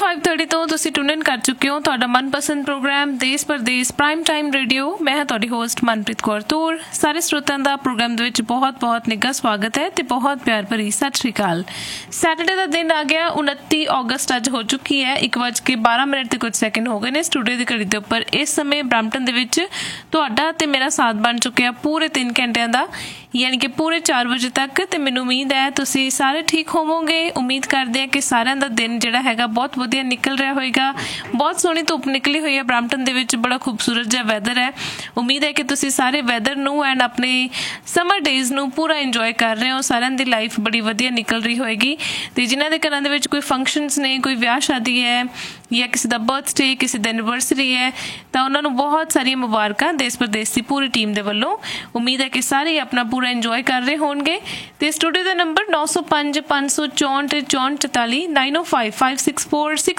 5:30 ਤੋਂ ਤੁਸੀਂ ਟੂਨ ਇਨ ਕਰ ਚੁੱਕੇ ਹੋ ਤੁਹਾਡਾ ਮਨਪਸੰਦ ਪ੍ਰੋਗਰਾਮ ਦੇਸ਼ ਪਰਦੇਸ ਪ੍ਰਾਈਮ ਟਾਈਮ ਰੇਡੀਓ। ਮੈਂ ਹਾਂ ਤੁਹਾਡੀ ਹੋਸਟ ਮਨਪ੍ਰੀਤ ਕੌਰ ਤੂਰ। ਸਾਰੇ ਸਰੋਤਿਆਂ ਦਾ ਪ੍ਰੋਗਰਾਮ ਦੇ ਵਿੱਚ ਬਹੁਤ ਨਿੱਘਾ ਸਵਾਗਤ ਹੈ ਤੇ ਬਹੁਤ ਪਿਆਰ ਭਰੀ ਸਤਿ ਸ਼੍ਰੀ ਅਕਾਲ। ਸੈਟਰਡੇ ਦਾ ਦਿਨ ਆ ਗਿਆ, 29 ਅਗਸਤ ਅੱਜ ਹੋ ਚੁੱਕੀ ਹੈ। 1:12 ਤੇ ਕੁਝ ਸੈਕਿੰਡ ਹੋ ਗਏ ਨੇ ਸਟੂਡੀਓ ਦੀ ਘੜੀ ਦੇ ਉੱਪਰ। ਇਸ ਸਮੇਂ ਬਰੈਂਪਟਨ ਦੇ ਵਿੱਚ ਤੁਹਾਡਾ ਤੇ ਮੇਰਾ ਸਾਥ ਬਣ ਚੁੱਕਿਆ ਪੂਰੇ 3 ਘੰਟਿਆਂ ਦਾ, ਯਾਨੀ ਕਿ ਪੂਰੇ 4 ਵਜੇ ਤੱਕ। ਤੇ ਮੈਨੂੰ ਉਮੀਦ ਹੈ ਤੁਸੀਂ ਸਾਰੇ ਠੀਕ ਹੋਵੋਗੇ। ਉਮੀਦ ਕਰਦੇ ਆ ਕਿ ਸਾਰਿਆਂ ਦਾ ਦਿਨ ਜਿਹੜਾ ਹੈਗਾ ਬਹੁਤ ਵਧੀਆ ਨਿਕਲ ਰਿਹਾ ਹੋਏਗਾ। ਬਹੁਤ ਸੋਹਣੀ ਧੁੱਪ ਨਿਕਲੀ ਹੋਈ ਹੈ ਬਰੈਂਪਟਨ ਦੇ ਵਿੱਚ, ਬੜਾ ਖੂਬਸੂਰਤ ਜਿਹਾ ਵੈਦਰ ਹੈ। ਉਮੀਦ ਹੈ ਕਿ ਤੁਸੀਂ ਸਾਰੇ ਵੈਦਰ ਨੂੰ ਐਂਡ ਆਪਣੇ ਸਮਰ ਡੇਜ਼ ਨੂੰ ਪੂਰਾ ਇੰਜੋਏ ਕਰ ਰਹੇ ਹੋ। ਸਾਰਿਆਂ ਦੀ ਲਾਈਫ ਬੜੀ ਵਧੀਆ ਨਿਕਲ ਰਹੀ ਹੋਏਗੀ। ਤੇ ਜਿਨ੍ਹਾਂ ਦੇ ਘਰਾਂ ਦੇ ਵਿੱਚ ਕੋਈ ਫੰਕਸ਼ਨਸ ਨੇ, ਕੋਈ ਵਿਆਹ ਸ਼ਾਦੀ ਹੈ ਜਾਂ ਕਿਸੇ ਦਾ ਬਰਥਡੇ, ਕਿਸੇ ਦੀ ਐਨੀਵਰਸਰੀ ਹੈ, ਤਾਂ ਉਹਨਾਂ ਨੂੰ ਬਹੁਤ ਸਾਰੀਆਂ ਮੁਬਾਰਕਾਂ ਦੇਸ਼ ਪ੍ਰਦੇਸ਼ ਦੀ ਪੂਰੀ ਟੀਮ ਦੇ ਵੱਲੋਂ। ਉਮੀਦ ਹੈ ਕਿ ਸਾਰੇ ਆਪਣਾ ਪੂਰਾ ਇੰਜੋਏ ਕਰ ਰਹੇ ਹੋਣਗੇ। ਤੇ ਸਟੂਡੀਓ ਦਾ ਨੰਬਰ 905 564 6444 905 564